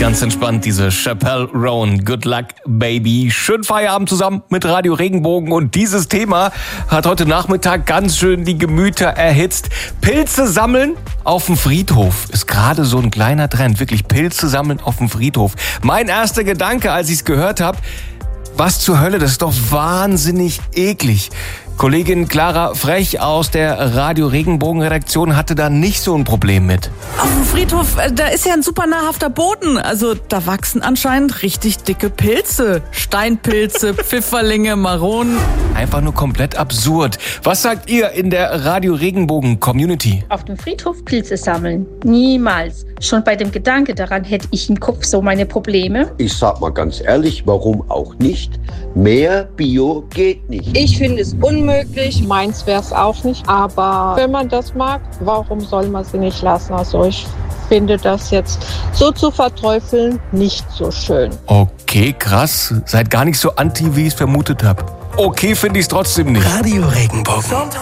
Ganz entspannt, diese Chappelle Roan, Good Luck Baby. Schönen Feierabend zusammen mit Radio Regenbogen. Und dieses Thema hat heute Nachmittag ganz schön die Gemüter erhitzt. Pilze sammeln auf dem Friedhof ist gerade so ein kleiner Trend. Wirklich Pilze sammeln auf dem Friedhof. Mein erster Gedanke, als ich es gehört habe, was zur Hölle, das ist doch wahnsinnig eklig. Kollegin Clara Frech aus der Radio Regenbogen Redaktion hatte da nicht so ein Problem mit. Auf dem Friedhof, da ist ja ein super nahrhafter Boden. Also da wachsen anscheinend richtig dicke Pilze. Steinpilze, Pfifferlinge, Maronen. Einfach nur komplett absurd. Was sagt ihr in der Radio Regenbogen Community? Auf dem Friedhof Pilze sammeln? Niemals. Schon bei dem Gedanke daran hätte ich im Kopf so meine Probleme. Ich sag mal ganz ehrlich, warum auch nicht? Mehr Bio geht nicht. Ich finde es unmöglich. Meins wäre es auch nicht. Aber wenn man das mag, warum soll man sie nicht lassen? Also ich finde das jetzt so zu verteufeln nicht so schön. Okay, krass. Seid gar nicht so anti, wie ich es vermutet habe. Okay, finde ich es trotzdem nicht. Radio Regenbogen.